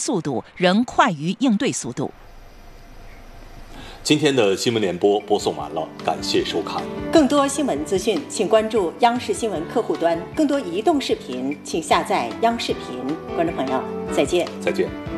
速度仍快于应对速度。 今天的新闻联播播送完了，感谢收看。 更多新闻资讯，请关注央视新闻客户端；更多移动视频，请下载央视频。观众朋友，再见。 再见。